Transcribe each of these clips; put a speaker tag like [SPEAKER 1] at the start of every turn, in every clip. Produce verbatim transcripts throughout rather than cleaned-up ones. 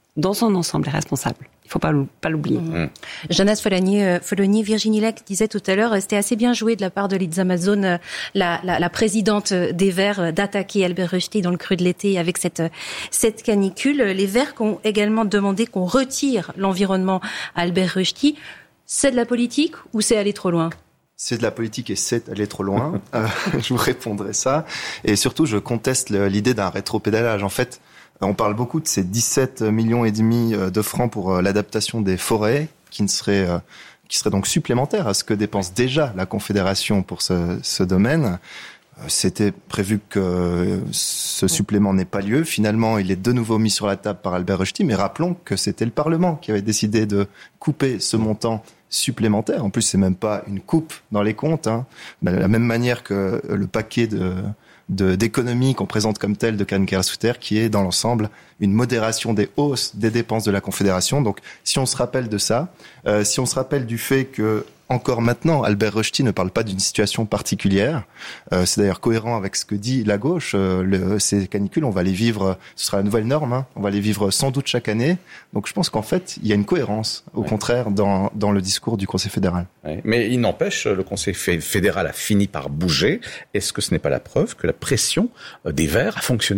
[SPEAKER 1] dans son ensemble, est responsable. Il ne faut pas, pas l'oublier.
[SPEAKER 2] Mmh. Jonas Foloni, Virginie Lec disait tout à l'heure, c'était assez bien joué de la part de Liza Mazzone, la, la, la présidente des Verts, d'attaquer Albert Rushdie dans le creux de l'été avec cette, cette canicule. Les Verts qui ont également demandé qu'on retire l'environnement à Albert Rushdie. C'est de la politique ou c'est aller trop loin ?
[SPEAKER 3] C'est de la politique et c'est aller trop loin. euh, je vous répondrai ça. Et surtout, je conteste le, l'idée d'un rétropédalage. En fait, on parle beaucoup de ces dix-sept millions et demi de francs pour l'adaptation des forêts, qui ne seraient, qui seraient donc supplémentaires à ce que dépense déjà la Confédération pour ce, ce domaine. C'était prévu que ce supplément n'ait pas lieu. Finalement, il est de nouveau mis sur la table par Albert Rushdie. Mais rappelons que c'était le Parlement qui avait décidé de couper ce montant supplémentaire. En plus, c'est même pas une coupe dans les comptes, hein. De la même manière que le paquet de, de d'économies qu'on présente comme tel de Karen Keller-Sutter, qui est dans l'ensemble une modération des hausses des dépenses de la Confédération. Donc, si on se rappelle de ça, euh, si on se rappelle du fait que encore maintenant, Albert Rushdie ne parle pas d'une situation particulière. Euh, c'est d'ailleurs cohérent avec ce que dit la gauche. Euh, le, ces canicules, on va les vivre, ce sera la nouvelle norme, hein, on va les vivre sans doute chaque année. Donc je pense qu'en fait, il y a une cohérence, au oui. contraire, dans, dans le discours du Conseil fédéral.
[SPEAKER 4] Oui. Mais il n'empêche, le Conseil fédéral a fini par bouger. Est-ce que ce n'est pas la preuve que la pression des Verts a fonctionné ?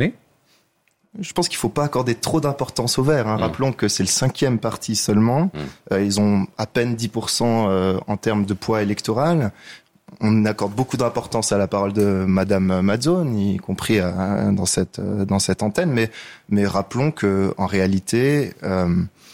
[SPEAKER 3] Je pense qu'il ne faut pas accorder trop d'importance aux Verts. Hein. Mmh. Rappelons que c'est le cinquième parti seulement. Mmh. Euh, ils ont à peine dix pour cent euh, en termes de poids électoral. On accorde beaucoup d'importance à la parole de Madame Mazzone, y compris à, dans cette euh, dans cette antenne. Mais mais rappelons que en réalité, euh,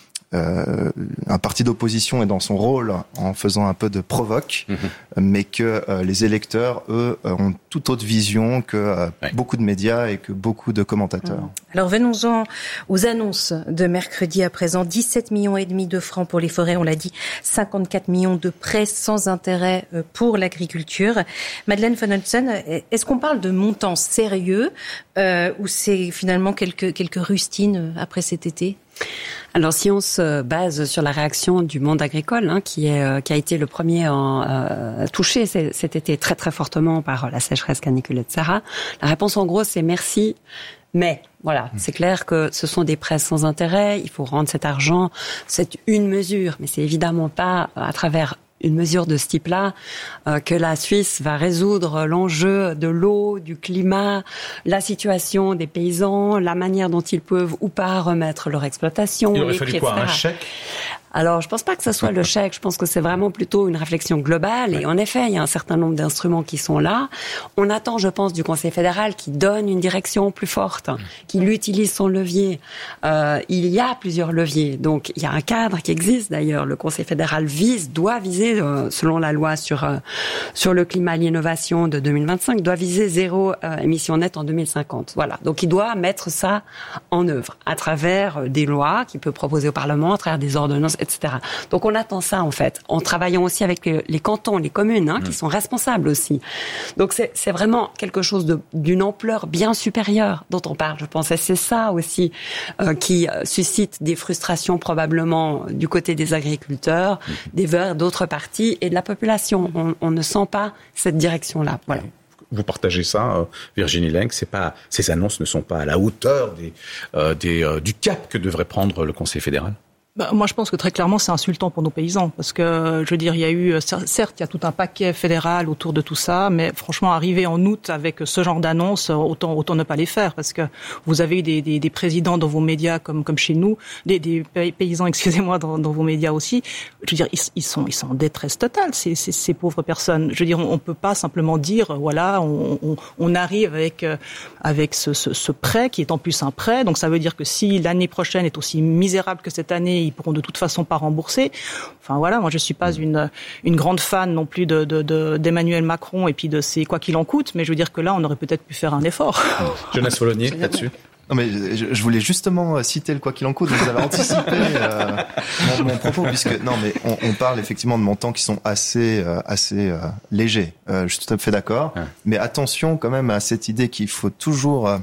[SPEAKER 3] euh, un parti d'opposition est dans son rôle en faisant un peu de provoque, mmh. mais que euh, les électeurs, eux, ont toute autre vision que euh, ouais. beaucoup de médias et que beaucoup de commentateurs. Mmh.
[SPEAKER 2] Alors venons-en aux annonces de mercredi à présent. dix-sept millions et demi de francs pour les forêts, on l'a dit, cinquante-quatre millions de prêts sans intérêt pour l'agriculture. Madeleine von Holtzen, est-ce qu'on parle de montants sérieux euh, ou c'est finalement quelques, quelques rustines après cet été ?
[SPEAKER 1] Alors, si on se base sur la réaction du monde agricole, hein, qui est euh, qui a été le premier en, euh, touché cet été très très fortement par la sécheresse, canicule, et cetera. La réponse en gros, c'est merci, mais voilà, c'est clair que ce sont des prêts sans intérêt. Il faut rendre cet argent. C'est une mesure, mais c'est évidemment pas à travers une mesure de ce type-là, euh, que la Suisse va résoudre l'enjeu de l'eau, du climat, la situation des paysans, la manière dont ils peuvent ou pas remettre leur exploitation.
[SPEAKER 4] Il aurait fallu quoi, un chèque ?
[SPEAKER 1] Alors, je pense pas que ce soit le chèque. Je pense que c'est vraiment plutôt une réflexion globale. Et en effet, il y a un certain nombre d'instruments qui sont là. On attend, je pense, du Conseil fédéral qui donne une direction plus forte, qu'il utilise son levier. Euh, il y a plusieurs leviers. Donc, il y a un cadre qui existe d'ailleurs. Le Conseil fédéral vise, doit viser, euh, selon la loi sur euh, sur le climat et l'innovation de deux mille vingt-cinq, doit viser zéro euh, émission nette en deux mille cinquante. Voilà. Donc, il doit mettre ça en œuvre à travers des lois qu'il peut proposer au Parlement, à travers des ordonnances, et cetera. Donc on attend ça en fait, en travaillant aussi avec les, les cantons, les communes, hein, mmh. qui sont responsables aussi. Donc c'est, c'est vraiment quelque chose de, d'une ampleur bien supérieure dont on parle, je pense. Et c'est ça aussi euh, qui suscite des frustrations probablement du côté des agriculteurs, mmh. des Verts, d'autres partis et de la population. On, on ne sent pas cette direction-là. Voilà.
[SPEAKER 4] Vous partagez ça, euh, Virginie Lec, c'est pas, ces annonces ne sont pas à la hauteur des, euh, des, euh, du cap que devrait prendre le Conseil fédéral ?
[SPEAKER 5] Bah, moi, je pense que très clairement, c'est insultant pour nos paysans. Parce que, je veux dire, il y a eu, certes, il y a tout un paquet fédéral autour de tout ça, mais franchement, arriver en août avec ce genre d'annonces, autant, autant ne pas les faire. Parce que vous avez eu des, des, des présidents dans vos médias comme, comme chez nous, des, des paysans, excusez-moi, dans, dans vos médias aussi. Je veux dire, ils, ils sont, ils sont en détresse totale, ces, ces, ces pauvres personnes. Je veux dire, on, on peut pas simplement dire, voilà, on, on, on arrive avec, avec ce, ce, ce prêt qui est en plus un prêt. Donc, ça veut dire que si l'année prochaine est aussi misérable que cette année, ils pourront de toute façon pas rembourser. Enfin voilà, moi je suis pas une une grande fan non plus de, de, de d'Emmanuel Macron et puis de ces quoi qu'il en coûte, mais je veux dire que là on aurait peut-être pu faire un effort.
[SPEAKER 4] Jonas Foloni, là-dessus.
[SPEAKER 3] Non mais je, je voulais justement citer le quoi qu'il en coûte, vous avez anticipé euh, mon, mon propos puisque non mais on, on parle effectivement de montants qui sont assez euh, assez euh, légers. Euh, je suis tout à fait d'accord, ouais. Mais attention quand même à cette idée qu'il faut toujours euh,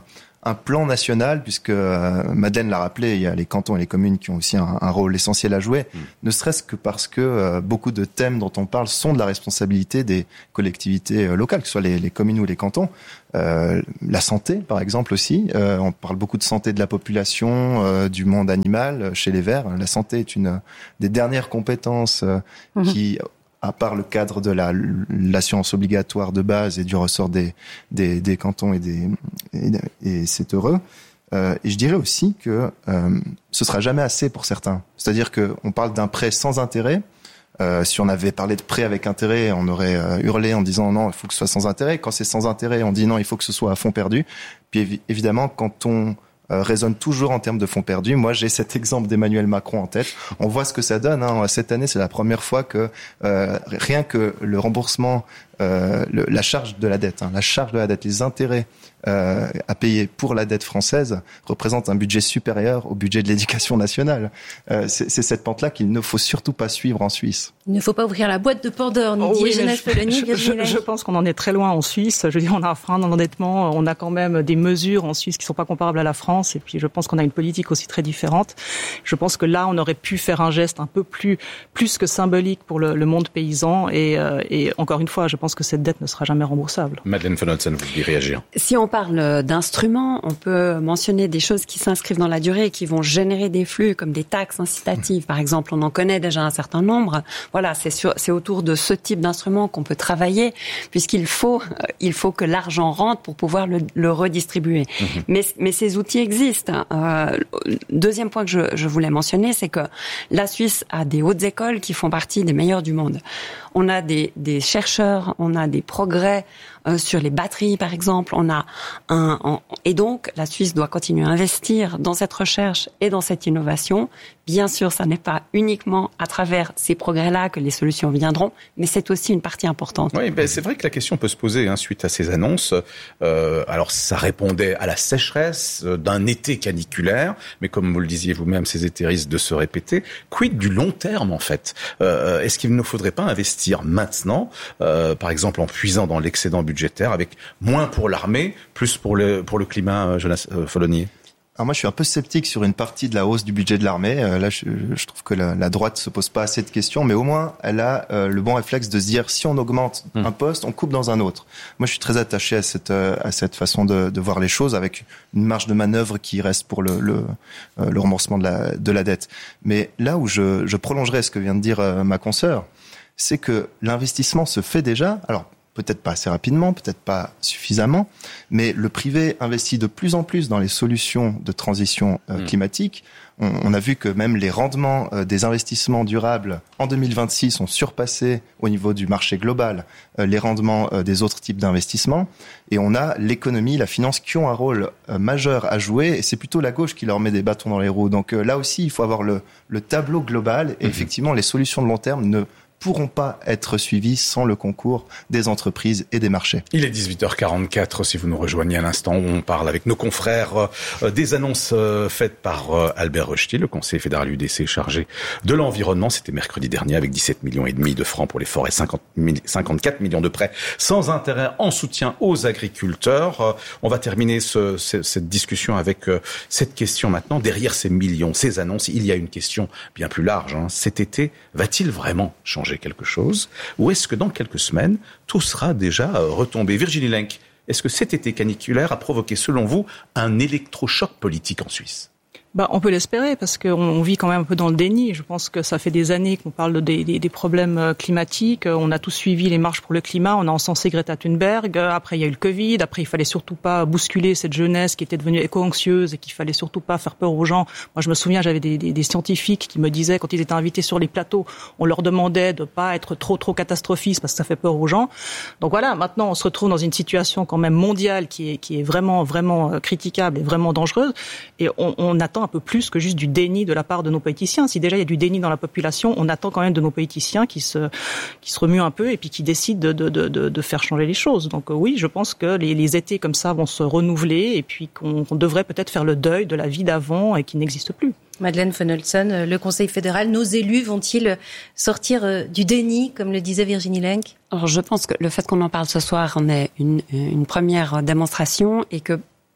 [SPEAKER 3] un plan national, puisque euh, Madeleine l'a rappelé, il y a les cantons et les communes qui ont aussi un, un rôle essentiel à jouer, mmh. ne serait-ce que parce que euh, beaucoup de thèmes dont on parle sont de la responsabilité des collectivités euh, locales, que ce soit les, les communes ou les cantons. Euh, la santé, par exemple, aussi. Euh, on parle beaucoup de santé de la population, euh, du monde animal chez les vers. La santé est une des dernières compétences euh, mmh. qui, à part le cadre de la l'assurance obligatoire de base et du ressort des des, des cantons et des et, et c'est heureux. Euh, et je dirais aussi que euh, ce sera jamais assez pour certains. C'est-à-dire que on parle d'un prêt sans intérêt. Euh, si on avait parlé de prêt avec intérêt, on aurait euh, hurlé en disant non, il faut que ce soit sans intérêt. Quand c'est sans intérêt, on dit non, il faut que ce soit à fond perdu. Puis évi- évidemment, quand on euh, raisonne toujours en termes de fonds perdus, moi j'ai cet exemple d'Emmanuel Macron en tête. On voit ce que ça donne. Hein. Cette année, c'est la première fois que euh, rien que le remboursement, euh, le, la charge de la dette, hein, la charge de la dette, les intérêts Euh, à payer pour la dette française représente un budget supérieur au budget de l'éducation nationale. Euh, c'est, c'est cette pente-là qu'il ne faut surtout pas suivre en Suisse.
[SPEAKER 2] Il ne faut pas ouvrir la boîte de Pandore, nous
[SPEAKER 5] oh,
[SPEAKER 2] dit
[SPEAKER 5] oui,
[SPEAKER 2] Genève Foloni.
[SPEAKER 5] Je, je, je pense qu'on en est très loin en Suisse. Je veux dire, on a un frein dans l'endettement, on a quand même des mesures en Suisse qui ne sont pas comparables à la France, et puis je pense qu'on a une politique aussi très différente. Je pense que là, on aurait pu faire un geste un peu plus, plus que symbolique pour le, le monde paysan, et, euh, et encore une fois, je pense que cette dette ne sera jamais remboursable.
[SPEAKER 4] Madeleine von Holtzen, vous voulez réagir?
[SPEAKER 1] Si on parle d'instruments, on peut mentionner des choses qui s'inscrivent dans la durée et qui vont générer des flux, comme des taxes incitatives, par exemple. On en connaît déjà un certain nombre. Voilà, c'est sur, c'est autour de ce type d'instruments qu'on peut travailler, puisqu'il faut, il faut que l'argent rentre pour pouvoir le, le redistribuer. Mmh. Mais, mais ces outils existent. Euh, deuxième point que je, je voulais mentionner, c'est que la Suisse a des hautes écoles qui font partie des meilleures du monde. On a des, des chercheurs, on a des progrès euh, sur les batteries, par exemple. On a un, en, et donc la Suisse doit continuer à investir dans cette recherche et dans cette innovation. Bien sûr, ça n'est pas uniquement à travers ces progrès-là que les solutions viendront, mais c'est aussi une partie importante.
[SPEAKER 4] Oui, ben c'est vrai que la question peut se poser hein, suite à ces annonces. Euh, alors, ça répondait à la sécheresse d'un été caniculaire, mais comme vous le disiez vous-même, ces étés risquent de se répéter. Quid du long terme, en fait? euh, Est-ce qu'il ne faudrait pas investir maintenant, euh, par exemple en puisant dans l'excédent budgétaire, avec moins pour l'armée, plus pour le pour le climat, Jonas euh, Foloni?
[SPEAKER 3] Alors moi, je suis un peu sceptique sur une partie de la hausse du budget de l'armée. Euh, là, je, je trouve que la, la droite se pose pas assez de questions, mais au moins, elle a euh, le bon réflexe de se dire si on augmente mmh. un poste, on coupe dans un autre. Moi, je suis très attaché à cette euh, à cette façon de, de voir les choses, avec une marge de manœuvre qui reste pour le le, euh, le remboursement de la de la dette. Mais là où je, je prolongerai ce que vient de dire euh, ma consoeur, c'est que l'investissement se fait déjà. Alors peut-être pas assez rapidement, peut-être pas suffisamment, mais le privé investit de plus en plus dans les solutions de transition euh, mmh. climatique. On, on a vu que même les rendements euh, des investissements durables en deux mille vingt-six ont surpassé au niveau du marché global euh, les rendements euh, des autres types d'investissements. Et on a l'économie, la finance qui ont un rôle euh, majeur à jouer, et c'est plutôt la gauche qui leur met des bâtons dans les roues. Donc euh, là aussi, il faut avoir le, le tableau global, et mmh. effectivement, les solutions de long terme ne pourront pas être suivis sans le concours des entreprises et des marchés.
[SPEAKER 4] Il est dix-huit heures quarante-quatre, si vous nous rejoignez à l'instant, on parle avec nos confrères euh, des annonces euh, faites par euh, Albert Rösti, le conseiller fédéral U D C chargé de l'environnement. C'était mercredi dernier avec dix-sept millions et demi de francs pour les forêts, cinquante mille, cinquante-quatre millions de prêts sans intérêt en soutien aux agriculteurs. Euh, on va terminer ce, ce, cette discussion avec euh, cette question maintenant. Derrière ces millions, ces annonces, il y a une question bien plus large. Hein. Cet été, va-t-il vraiment changer quelque chose, ou est-ce que dans quelques semaines, tout sera déjà retombé? Virginie Lenk, est-ce que cet été caniculaire a provoqué, selon vous, un électrochoc politique en Suisse?
[SPEAKER 5] Bah, on peut l'espérer, parce qu'on vit quand même un peu dans le déni. Je pense que ça fait des années qu'on parle des, des, des problèmes climatiques. On a tous suivi les marches pour le climat. On a encensé Greta Thunberg. Après, il y a eu le Covid. Après, il fallait surtout pas bousculer cette jeunesse qui était devenue éco-anxieuse et qu'il fallait surtout pas faire peur aux gens. Moi, je me souviens, j'avais des, des, des scientifiques qui me disaient, quand ils étaient invités sur les plateaux, on leur demandait de pas être trop, trop catastrophiste parce que ça fait peur aux gens. Donc voilà, maintenant, on se retrouve dans une situation quand même mondiale qui est, qui est vraiment, vraiment critiquable et vraiment dangereuse. Et on, on attend un peu plus que juste du déni de la part de nos politiciens. Si déjà il y a du déni dans la population, on attend quand même de nos politiciens qui se qui se remuent un peu et puis qui décident de de de, de faire changer les choses. Donc euh, oui, je pense que les, les étés comme ça vont se renouveler et puis qu'on, qu'on devrait peut-être faire le deuil de la vie d'avant et qui n'existe plus.
[SPEAKER 2] Madeleine von Holtzen, le Conseil fédéral, nos élus vont-ils sortir du déni, comme le disait Virginie Lenk?
[SPEAKER 1] Alors je pense que le fait qu'on en parle ce soir en est une, une première démonstration et que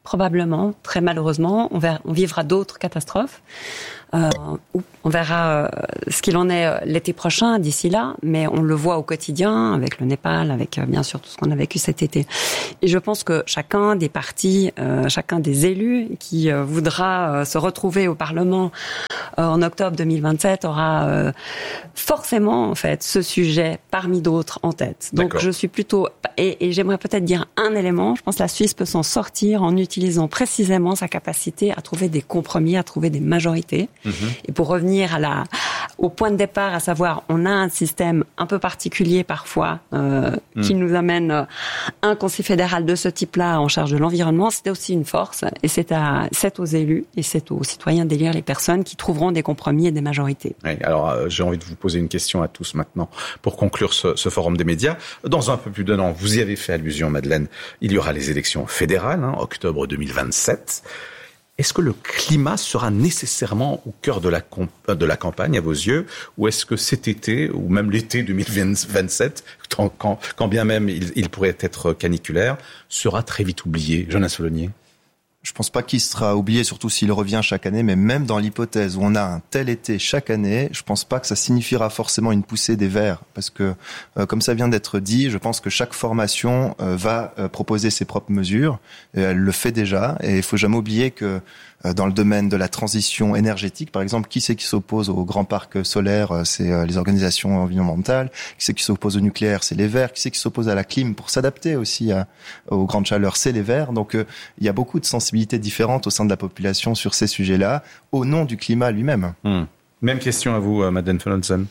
[SPEAKER 1] probablement, très malheureusement, on, verra, on vivra d'autres catastrophes. Euh, on verra euh, ce qu'il en est euh, l'été prochain, d'ici là, mais on le voit au quotidien avec le Népal, avec euh, bien sûr tout ce qu'on a vécu cet été. Et je pense que chacun des partis, euh, chacun des élus qui euh, voudra euh, se retrouver au Parlement euh, en octobre deux mille vingt-sept aura euh, forcément en fait ce sujet parmi d'autres en tête. Donc D'accord. je suis plutôt et, et j'aimerais peut-être dire un élément. Je pense que la Suisse peut s'en sortir en utilisant précisément sa capacité à trouver des compromis, à trouver des majorités. Mmh. Et pour revenir à la, au point de départ, à savoir, on a un système un peu particulier parfois euh, mmh. qui nous amène euh, un conseil fédéral de ce type-là en charge de l'environnement. C'était aussi une force et c'est, à, c'est aux élus et c'est aux citoyens d'élire les personnes qui trouveront des compromis et des majorités.
[SPEAKER 4] Oui, alors euh, j'ai envie de vous poser une question à tous maintenant pour conclure ce, ce forum des médias. Dans un peu plus d'un an, vous y avez fait allusion, Madeleine, il y aura les élections fédérales, hein, octobre deux mille vingt-sept. Est-ce que le climat sera nécessairement au cœur de la, comp- de la campagne, à vos yeux, ou est-ce que cet été, ou même l'été deux mille vingt-sept, quand, quand, quand bien même il, il pourrait être caniculaire, sera très vite oublié? Jonas Follonier.
[SPEAKER 3] Je pense pas qu'il sera oublié, surtout s'il revient chaque année, mais même dans l'hypothèse où on a un tel été chaque année, je pense pas que ça signifiera forcément une poussée des Verts, parce que, euh, comme ça vient d'être dit, je pense que chaque formation euh, va euh, proposer ses propres mesures, et elle le fait déjà, et il faut jamais oublier que euh, dans le domaine de la transition énergétique, par exemple, qui c'est qui s'oppose aux grands parcs solaires? C'est euh, les organisations environnementales. Qui c'est qui s'oppose au nucléaire? C'est les Verts. Qui c'est qui s'oppose à la clim pour s'adapter aussi à, aux grandes chaleurs? C'est les Verts. Donc, euh, il y a beaucoup de sensibilités différentes au sein de la population sur ces sujets-là, au nom du climat lui-même.
[SPEAKER 4] Mmh. Même question à vous, euh, Madeleine Fenolsen.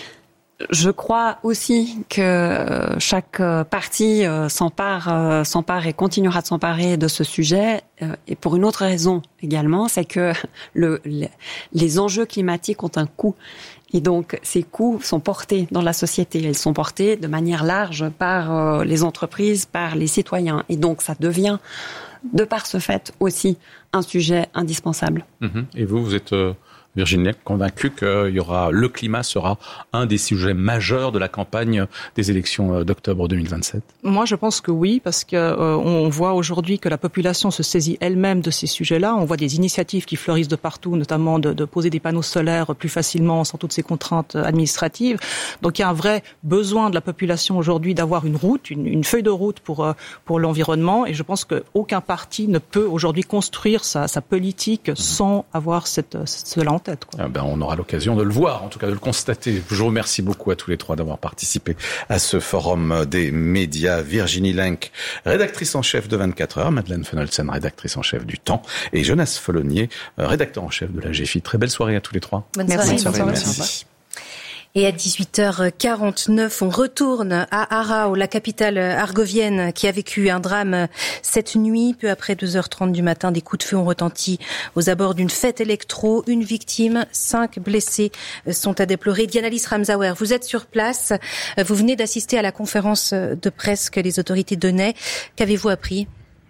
[SPEAKER 1] Je crois aussi que chaque parti s'empare, s'empare et continuera de s'emparer de ce sujet. Et pour une autre raison également, c'est que le, les enjeux climatiques ont un coût. Et donc, ces coûts sont portés dans la société. Ils sont portés de manière large par les entreprises, par les citoyens. Et donc, ça devient, de par ce fait, aussi un sujet indispensable.
[SPEAKER 4] Mmh. Et vous, vous êtes... Euh... Virginie, convaincue qu'il y aura, le climat sera un des sujets majeurs de la campagne des élections d'octobre deux mille vingt-sept?
[SPEAKER 5] Moi, je pense que oui, parce que euh, on voit aujourd'hui que la population se saisit elle-même de ces sujets-là. On voit des initiatives qui fleurissent de partout, notamment de, de poser des panneaux solaires plus facilement, sans toutes ces contraintes administratives. Donc, il y a un vrai besoin de la population aujourd'hui d'avoir une route, une, une feuille de route pour pour l'environnement. Et je pense qu'aucun parti ne peut aujourd'hui construire sa, sa politique mmh. sans avoir cette, cela en tête, quoi.
[SPEAKER 4] Ah ben, on aura l'occasion de le voir, en tout cas de le constater. Je vous remercie beaucoup à tous les trois d'avoir participé à ce forum des médias. Virginie Lenk, rédactrice en chef de vingt-quatre heures, Madeleine Fenolsen, rédactrice en chef du Temps, et Jonas Follonier, rédacteur en chef de la G F I. Très belle soirée à tous les trois.
[SPEAKER 2] Bonne soirée.
[SPEAKER 1] Merci.
[SPEAKER 2] Bonne soirée.
[SPEAKER 1] Merci.
[SPEAKER 2] Merci. Et à dix-huit heures quarante-neuf, on retourne à Aarau, la capitale argovienne qui a vécu un drame cette nuit. Peu après deux heures trente du matin, des coups de feu ont retenti aux abords d'une fête électro. Une victime, cinq blessés sont à déplorer. Dianalis Ramsauer, vous êtes sur place. Vous venez d'assister à la conférence de presse que les autorités donnaient. Qu'avez-vous appris ?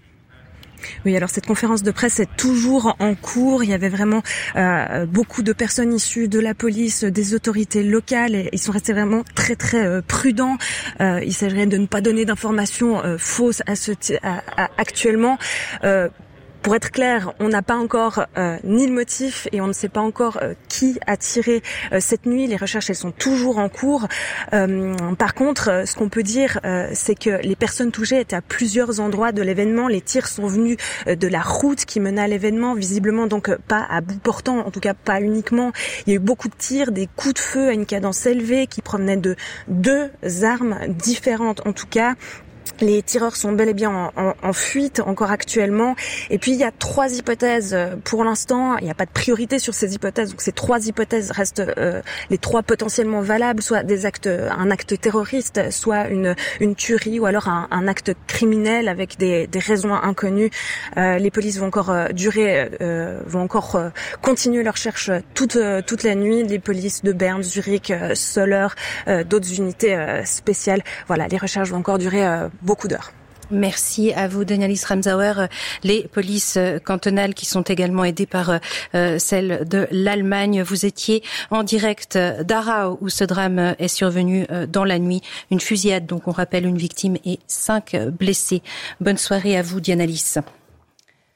[SPEAKER 6] Oui, alors cette conférence de presse est toujours en cours. Il y avait vraiment euh, beaucoup de personnes issues de la police, des autorités locales, et ils sont restés vraiment très très euh, prudents. Euh, il s'agirait de ne pas donner d'informations euh, fausses à ce t- à, à, actuellement. Euh, Pour être clair, on n'a pas encore euh, ni le motif et on ne sait pas encore euh, qui a tiré euh, cette nuit. Les recherches, elles sont toujours en cours. Euh, par contre, euh, ce qu'on peut dire, euh, c'est que les personnes touchées étaient à plusieurs endroits de l'événement. Les tirs sont venus euh, de la route qui menait à l'événement, visiblement donc euh, pas à bout portant, en tout cas pas uniquement. Il y a eu beaucoup de tirs, des coups de feu à une cadence élevée qui provenaient de deux armes différentes en tout cas. Les tireurs sont bel et bien en, en, en fuite encore actuellement. Et puis il y a trois hypothèses pour l'instant. Il n'y a pas de priorité sur ces hypothèses. Donc ces trois hypothèses restent euh, les trois potentiellement valables, soit des actes, un acte terroriste, soit une, une tuerie, ou alors un, un acte criminel avec des, des raisons inconnues. Euh, les polices vont encore euh, durer, euh, vont encore euh, continuer leur recherche toute euh, toute la nuit. Les polices de Berne, Zurich, euh, Soler, euh, d'autres unités euh, spéciales. Voilà, les recherches vont encore durer euh, beaucoup d'heures.
[SPEAKER 2] Merci à vous, Dianalis Ramsauer. Les polices cantonales qui sont également aidées par euh, celles de l'Allemagne. Vous étiez en direct d'Aarau où ce drame est survenu euh, dans la nuit. Une fusillade, donc on rappelle une victime et cinq blessés. Bonne soirée à vous, Dianalis.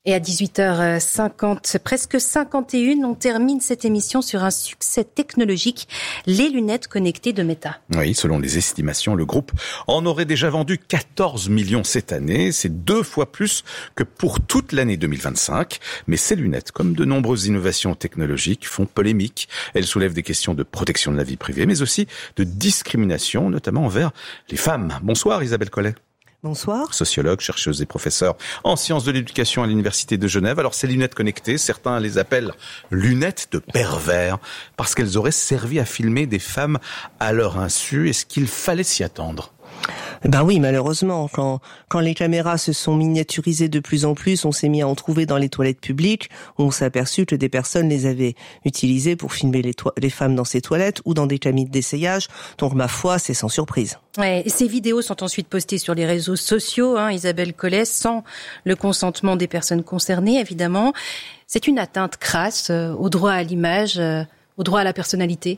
[SPEAKER 2] Et à dix-huit heures cinquante, presque cinquante et une, on termine cette émission sur un succès technologique, les lunettes connectées de Meta.
[SPEAKER 4] Oui, selon les estimations, le groupe en aurait déjà vendu quatorze millions cette année. C'est deux fois plus que pour toute l'année deux mille vingt-cinq. Mais ces lunettes, comme de nombreuses innovations technologiques, font polémique. Elles soulèvent des questions de protection de la vie privée, mais aussi de discrimination, notamment envers les femmes. Bonsoir Isabelle Collet.
[SPEAKER 7] Bonsoir.
[SPEAKER 4] Sociologue, chercheuse et professeure en sciences de l'éducation à l'Université de Genève. Alors ces lunettes connectées, certains les appellent lunettes de pervers parce qu'elles auraient servi à filmer des femmes à leur insu. Est-ce qu'il fallait s'y attendre ?
[SPEAKER 7] Ben oui, malheureusement, quand quand les caméras se sont miniaturisées de plus en plus, on s'est mis à en trouver dans les toilettes publiques, on s'est aperçu que des personnes les avaient utilisées pour filmer les, to- les femmes dans ces toilettes ou dans des cabines d'essayage. Donc ma foi, c'est sans surprise.
[SPEAKER 2] Ouais, et ces vidéos sont ensuite postées sur les réseaux sociaux, hein, Isabelle Collet, sans le consentement des personnes concernées, évidemment. C'est une atteinte crasse euh, au droit à l'image, euh, au droit à la personnalité.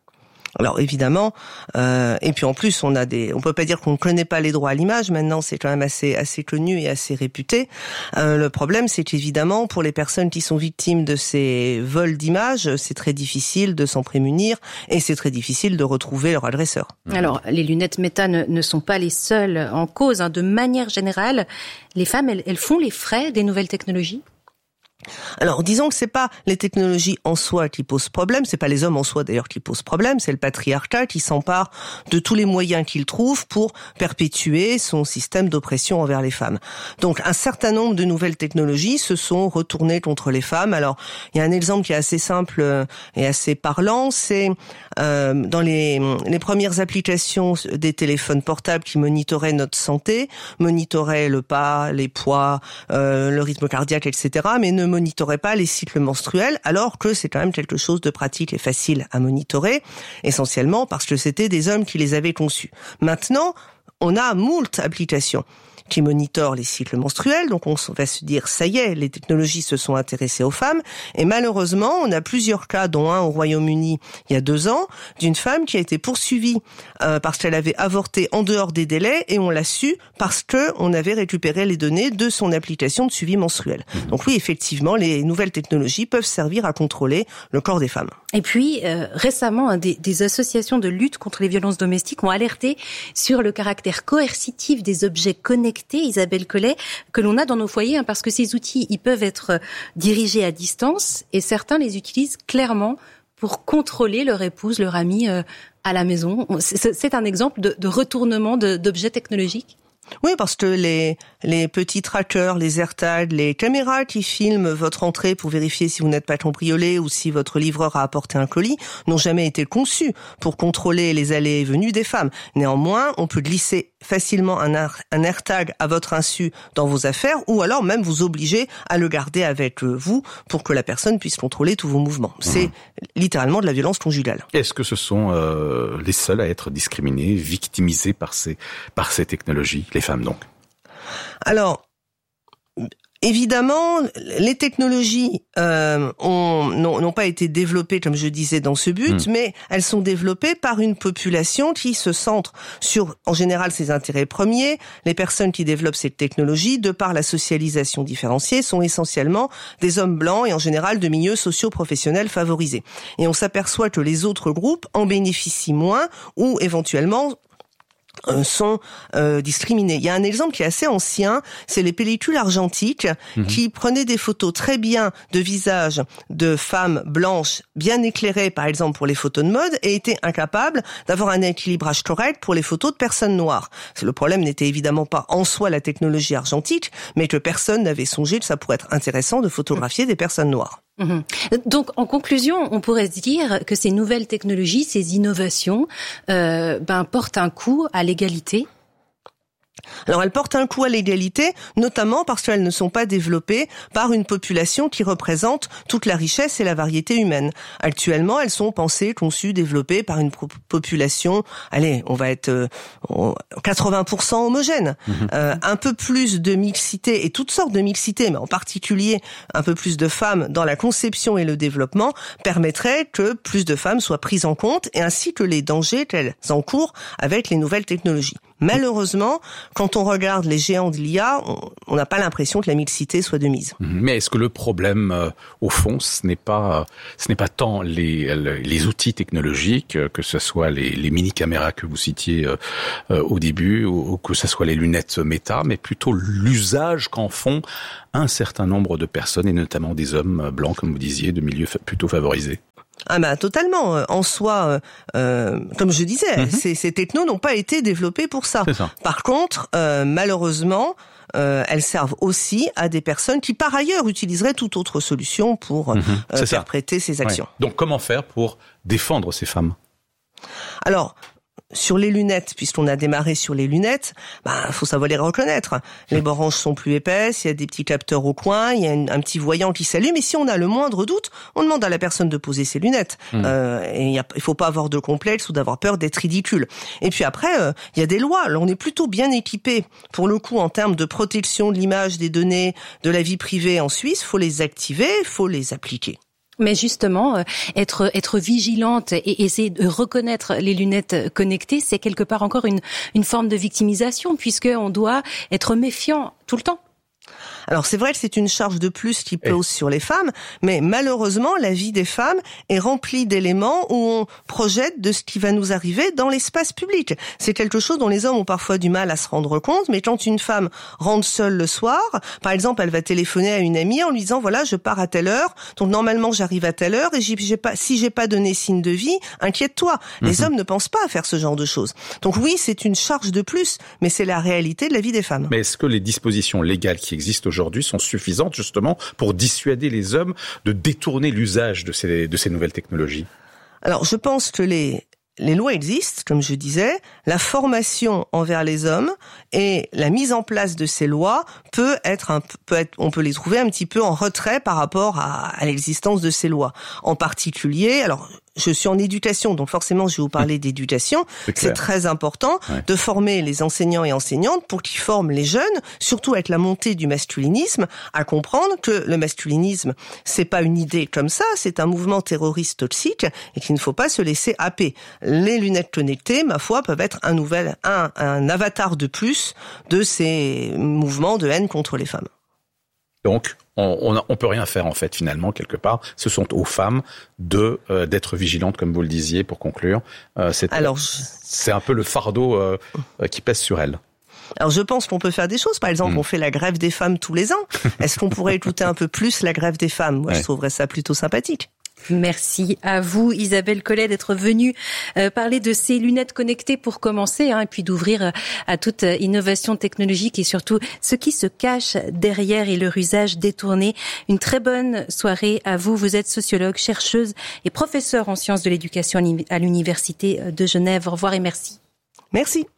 [SPEAKER 7] Alors évidemment, euh, et puis en plus on a des, on peut pas dire qu'on ne connaît pas les droits à l'image. Maintenant, c'est quand même assez assez connu et assez réputé. Euh, le problème, c'est qu'évidemment pour les personnes qui sont victimes de ces vols d'images, c'est très difficile de s'en prémunir et c'est très difficile de retrouver leur agresseur.
[SPEAKER 2] Alors les lunettes Meta ne, ne sont pas les seules en cause. Hein. De manière générale, les femmes, elles, elles font les frais des nouvelles technologies.
[SPEAKER 7] Alors, disons que c'est pas les technologies en soi qui posent problème, c'est pas les hommes en soi d'ailleurs qui posent problème, c'est le patriarcat qui s'empare de tous les moyens qu'il trouve pour perpétuer son système d'oppression envers les femmes. Donc, un certain nombre de nouvelles technologies se sont retournées contre les femmes. Alors, il y a un exemple qui est assez simple et assez parlant, c'est euh, dans les, les premières applications des téléphones portables qui monitoraient notre santé, monitoraient le pas, les poids, euh, le rythme cardiaque, et cetera, mais ne monitorait pas les cycles menstruels, alors que c'est quand même quelque chose de pratique et facile à monitorer, essentiellement parce que c'était des hommes qui les avaient conçus. Maintenant, on a moult applications qui monitorent les cycles menstruels, donc on va se dire, ça y est, les technologies se sont intéressées aux femmes, et malheureusement, on a plusieurs cas, dont un au Royaume-Uni il y a deux ans, d'une femme qui a été poursuivie euh, parce qu'elle avait avorté en dehors des délais, et on l'a su parce que on avait récupéré les données de son application de suivi menstruel. Donc oui, effectivement, les nouvelles technologies peuvent servir à contrôler le corps des femmes.
[SPEAKER 2] Et puis, euh, récemment, hein, des, des associations de lutte contre les violences domestiques ont alerté sur le caractère coercitif des objets connectés, Isabelle Collet, que l'on a dans nos foyers, hein, parce que ces outils, ils peuvent être dirigés à distance et certains les utilisent clairement pour contrôler leur épouse, leur amie euh, à la maison. C'est, c'est un exemple de, de retournement de, d'objets technologiques.
[SPEAKER 7] Oui, parce que les les petits trackers, les AirTags, les caméras qui filment votre entrée pour vérifier si vous n'êtes pas cambriolé ou si votre livreur a apporté un colis n'ont jamais été conçus pour contrôler les allées et venues des femmes. Néanmoins, on peut glisser facilement un, un AirTag à votre insu dans vos affaires ou alors même vous obliger à le garder avec vous pour que la personne puisse contrôler tous vos mouvements. C'est mmh. littéralement de la violence conjugale.
[SPEAKER 4] Est-ce que ce sont euh, les seuls à être discriminés, victimisés par ces par ces technologies? Les femmes, donc.
[SPEAKER 7] Alors, évidemment, les technologies euh, ont, n'ont, n'ont pas été développées, comme je disais, dans ce but, mmh. mais elles sont développées par une population qui se centre sur, en général, ses intérêts premiers. Les personnes qui développent ces technologies, de par la socialisation différenciée, sont essentiellement des hommes blancs et en général de milieux socio-professionnels favorisés. Et on s'aperçoit que les autres groupes en bénéficient moins ou éventuellement sont euh, discriminés. Il y a un exemple qui est assez ancien, c'est les pellicules argentiques mmh. qui prenaient des photos très bien de visages de femmes blanches bien éclairées, par exemple pour les photos de mode, et étaient incapables d'avoir un équilibrage correct pour les photos de personnes noires. Le problème n'était évidemment pas en soi la technologie argentique, mais que personne n'avait songé que ça pourrait être intéressant de photographier des personnes noires.
[SPEAKER 2] Mmh. Donc, en conclusion, on pourrait se dire que ces nouvelles technologies, ces innovations, euh, ben, portent un coup à l'égalité.
[SPEAKER 7] Alors elles portent un coup à l'égalité, notamment parce qu'elles ne sont pas développées par une population qui représente toute la richesse et la variété humaine. Actuellement, elles sont pensées, conçues, développées par une pro- population, allez, on va être euh, quatre-vingts pour cent homogène. Mmh. Euh, un peu plus de mixité, et toutes sortes de mixité, mais en particulier un peu plus de femmes dans la conception et le développement, permettrait que plus de femmes soient prises en compte, et ainsi que les dangers qu'elles encourent avec les nouvelles technologies. Malheureusement, quand on regarde les géants de l'I A, on n'a pas l'impression que la mixité soit de mise.
[SPEAKER 4] Mais est-ce que le problème, euh, au fond, ce n'est pas, euh, ce n'est pas tant les, les outils technologiques, que ce soit les, les mini-caméras que vous citiez euh, euh, au début, ou, ou que ce soit les lunettes Meta, mais plutôt l'usage qu'en font un certain nombre de personnes, et notamment des hommes blancs, comme vous disiez, de milieux fa- plutôt favorisés?
[SPEAKER 7] Ah bah totalement. En soi, euh, comme je disais, mm-hmm. ces, ces technos n'ont pas été développés pour ça.
[SPEAKER 4] ça.
[SPEAKER 7] Par contre, euh, malheureusement, euh, elles servent aussi à des personnes qui, par ailleurs, utiliseraient toute autre solution pour mm-hmm. euh, interpréter ces actions.
[SPEAKER 4] Ouais. Donc, comment faire pour défendre ces femmes ?
[SPEAKER 7] Alors, sur les lunettes, puisqu'on a démarré sur les lunettes, bah, faut savoir les reconnaître. Les branches sont plus épaisses, il y a des petits capteurs au coin, il y a une, un petit voyant qui s'allume, et si on a le moindre doute, on demande à la personne de poser ses lunettes. Mmh. Euh, et y a, il faut pas avoir de complexe ou d'avoir peur d'être ridicule. Et puis après, euh, il y a des lois. Alors, on est plutôt bien équipé, pour le coup, en termes de protection de l'image, des données, de la vie privée en Suisse. Faut les activer, faut les appliquer.
[SPEAKER 2] Mais justement, être être vigilante et essayer de reconnaître les lunettes connectées, c'est quelque part encore une une forme de victimisation, puisqu'on doit être méfiant tout le temps.
[SPEAKER 7] Alors c'est vrai que c'est une charge de plus qui pose sur les femmes, mais malheureusement la vie des femmes est remplie d'éléments où on projette de ce qui va nous arriver dans l'espace public. C'est quelque chose dont les hommes ont parfois du mal à se rendre compte, mais quand une femme rentre seule le soir, par exemple elle va téléphoner à une amie en lui disant voilà je pars à telle heure, donc normalement j'arrive à telle heure et j'ai, j'ai pas, si j'ai pas donné signe de vie, inquiète-toi. Les mm-hmm. hommes ne pensent pas à faire ce genre de choses. Donc oui c'est une charge de plus, mais c'est la réalité de la vie des femmes.
[SPEAKER 4] Mais est-ce que les dispositions légales qui existent aujourd'hui aujourd'hui sont suffisantes justement pour dissuader les hommes de détourner l'usage de ces, de ces nouvelles technologies ?
[SPEAKER 7] Alors je pense que les, les lois existent, comme je disais, la formation envers les hommes et la mise en place de ces lois peut être, un, peut être on peut les trouver un petit peu en retrait par rapport à, à l'existence de ces lois. En particulier, alors je suis en éducation, donc forcément je vais vous parler d'éducation. C'est, c'est très important ouais. de former les enseignants et enseignantes pour qu'ils forment les jeunes, surtout avec la montée du masculinisme, à comprendre que le masculinisme, c'est pas une idée comme ça, c'est un mouvement terroriste toxique et qu'il ne faut pas se laisser happer. Les lunettes connectées, ma foi, peuvent être un nouvel, un, un avatar de plus de ces mouvements de haine contre les femmes.
[SPEAKER 4] Donc, on, on, on peut rien faire en fait finalement quelque part. Ce sont aux femmes de euh, d'être vigilantes, comme vous le disiez pour conclure. Euh, c'est, Alors, je... c'est un peu le fardeau euh, qui pèse sur elles.
[SPEAKER 7] Alors je pense qu'on peut faire des choses. Par exemple, mmh. on fait la grève des femmes tous les ans. Est-ce qu'on pourrait écouter un peu plus la grève des femmes ? Moi, ouais. je trouverais ça plutôt sympathique.
[SPEAKER 2] Merci à vous, Isabelle Collet, d'être venue euh, parler de ces lunettes connectées pour commencer, hein, et puis d'ouvrir à toute innovation technologique et surtout ce qui se cache derrière et leur usage détourné. Une très bonne soirée à vous. Vous êtes sociologue, chercheuse et professeure en sciences de l'éducation à l'Université de Genève. Au revoir et merci.
[SPEAKER 7] Merci.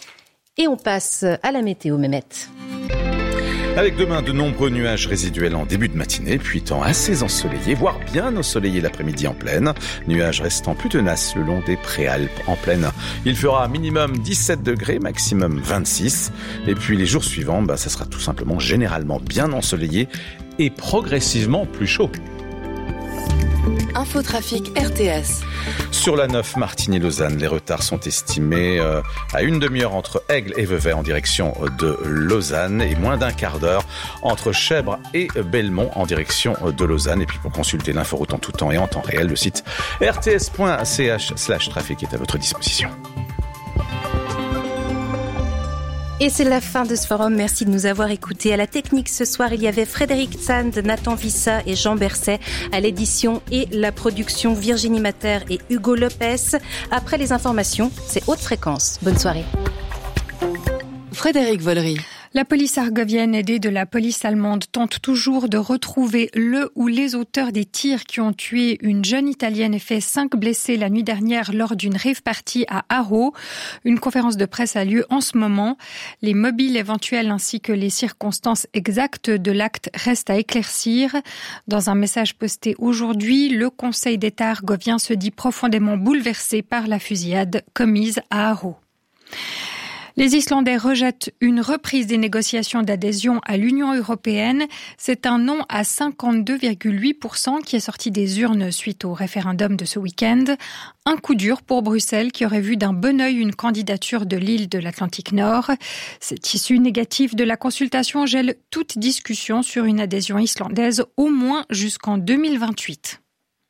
[SPEAKER 2] Et on passe à la météo, Mehmet.
[SPEAKER 4] Avec demain de nombreux nuages résiduels en début de matinée, puis temps assez ensoleillé, voire bien ensoleillé l'après-midi en plaine. Nuages restant plus tenaces le long des préalpes en plaine. Il fera minimum dix-sept degrés, maximum vingt-six. Et puis les jours suivants, bah, ça sera tout simplement généralement bien ensoleillé et progressivement plus chaud.
[SPEAKER 8] Infotrafic R T S.
[SPEAKER 4] Sur la neuf Martigny-Lausanne, les retards sont estimés euh, à une demi-heure entre Aigle et Vevey en direction de Lausanne et moins d'un quart d'heure entre Chèvres et Belmont en direction de Lausanne. Et puis pour consulter l'inforoute en tout temps et en temps réel, le site r t s point c h slash trafic est à votre disposition.
[SPEAKER 2] Et c'est la fin de ce forum. Merci de nous avoir écoutés. À la technique ce soir, il y avait Frédéric Sand, Nathan Vissa et Jean Berset. À l'édition et la production, Virginie Mater et Hugo Lopez. Après les informations, c'est Haute Fréquence. Bonne soirée.
[SPEAKER 8] Frédéric Vollery.
[SPEAKER 9] La police argovienne, aidée de la police allemande, tente toujours de retrouver le ou les auteurs des tirs qui ont tué une jeune Italienne et fait cinq blessés la nuit dernière lors d'une rave party à Aarau. Une conférence de presse a lieu en ce moment. Les mobiles éventuels ainsi que les circonstances exactes de l'acte restent à éclaircir. Dans un message posté aujourd'hui, le Conseil d'État argovien se dit profondément bouleversé par la fusillade commise à Aarau. Les Islandais rejettent une reprise des négociations d'adhésion à l'Union européenne. C'est un non à cinquante-deux virgule huit pour cent qui est sorti des urnes suite au référendum de ce week-end. Un coup dur pour Bruxelles qui aurait vu d'un bon œil une candidature de l'île de l'Atlantique Nord. Cette issue négative de la consultation gèle toute discussion sur une adhésion islandaise au moins jusqu'en deux mille vingt-huit.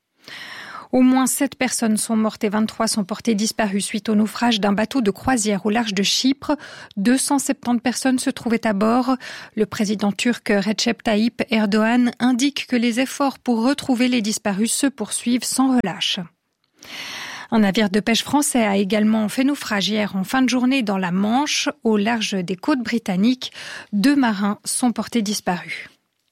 [SPEAKER 9] Au moins sept personnes sont mortes et vingt-trois sont portées disparues suite au naufrage d'un bateau de croisière au large de Chypre. deux cent soixante-dix personnes se trouvaient à bord. Le président turc Recep Tayyip Erdogan indique que les efforts pour retrouver les disparus se poursuivent sans relâche. Un navire de pêche français a également fait naufrage hier en fin de journée dans la Manche, au large des côtes britanniques. Deux marins sont portés disparus.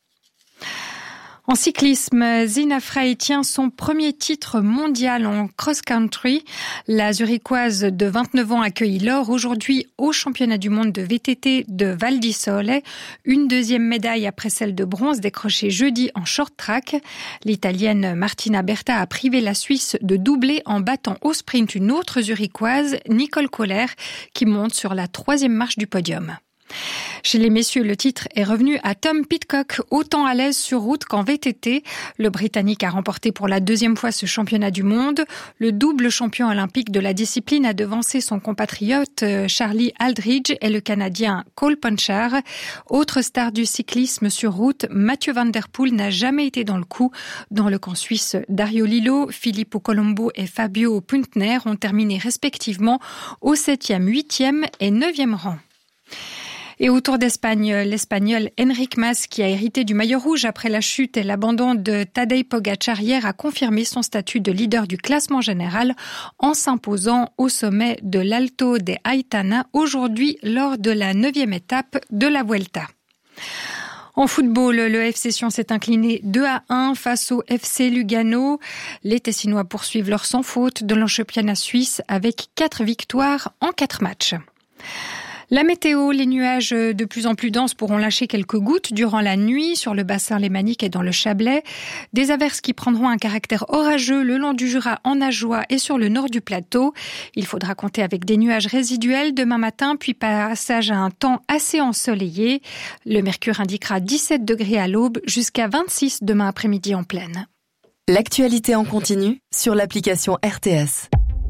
[SPEAKER 9] En cyclisme, Zina Frey tient son premier titre mondial en cross-country. La Zurichoise de vingt-neuf ans accueille l'or aujourd'hui au championnat du monde de V T T de Val di Sole. Une deuxième médaille après celle de bronze décrochée jeudi en short track. L'Italienne Martina Berta a privé la Suisse de doubler en battant au sprint une autre Zurichoise, Nicole Kohler, qui monte sur la troisième marche du podium. Chez les messieurs, le titre est revenu à Tom Pidcock, autant à l'aise sur route qu'en V T T. Le Britannique a remporté pour la deuxième fois ce championnat du monde. Le double champion olympique de la discipline a devancé son compatriote Charlie Aldridge et le Canadien Cole Ponchar. Autre star du cyclisme sur route, Mathieu Van Der Poel n'a jamais été dans le coup. Dans le camp suisse, Dario Lillo, Filippo Colombo et Fabio Puntner ont terminé respectivement au septième, huitième et neuvième rang. Et au Tour d'Espagne, l'Espagnol Enric Mas, qui a hérité du maillot rouge après la chute et l'abandon de Tadej Pogačar hier, a confirmé son statut de leader du classement général en s'imposant au sommet de l'Alto de Aitana aujourd'hui lors de la neuvième étape de la Vuelta. En football, le F C Sion s'est incliné deux à un face au F C Lugano. Les Tessinois poursuivent leur sans faute de le championnat suisse avec quatre victoires en quatre matchs. La météo, les nuages de plus en plus denses pourront lâcher quelques gouttes durant la nuit sur le bassin lémanique et dans le Chablais. Des averses qui prendront un caractère orageux le long du Jura, en Ajoie et sur le nord du plateau. Il faudra compter avec des nuages résiduels demain matin, puis passage à un temps assez ensoleillé. Le mercure indiquera dix-sept degrés à l'aube jusqu'à vingt-six demain après-midi en pleine.
[SPEAKER 8] L'actualité en continu sur l'application R T S.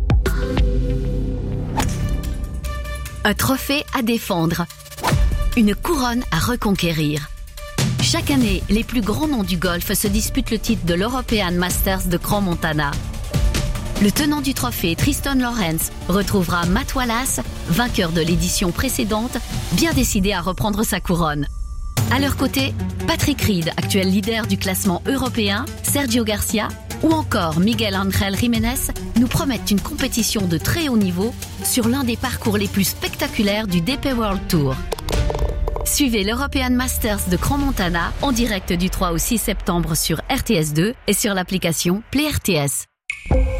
[SPEAKER 10] Un trophée à défendre, une couronne à reconquérir. Chaque année, les plus grands noms du golf se disputent le titre de l'European Masters de Crans-Montana. Le tenant du trophée, Tristan Lawrence, retrouvera Matt Wallace, vainqueur de l'édition précédente, bien décidé à reprendre sa couronne. À leur côté, Patrick Reed, actuel leader du classement européen, Sergio Garcia ou encore Miguel Ángel Jiménez nous promettent une compétition de très haut niveau sur l'un des parcours les plus spectaculaires du D P World Tour. Suivez l'European Masters de Crans-Montana en direct du trois au six septembre sur R T S deux et sur l'application Play R T S.